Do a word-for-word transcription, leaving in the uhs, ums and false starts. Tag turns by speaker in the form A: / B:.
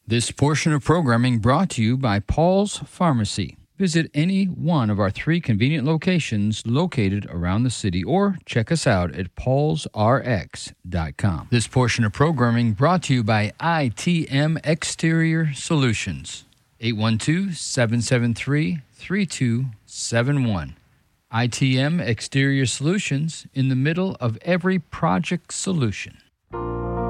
A: This portion of programming brought to you by Paul's Pharmacy. Visit any one of our three convenient locations located around the city or check us out at pauls r x dot com. This portion of programming brought to you by I T M Exterior Solutions. eight one two, seven seven three, three two seven one. I T M Exterior Solutions, in the middle of every project solution.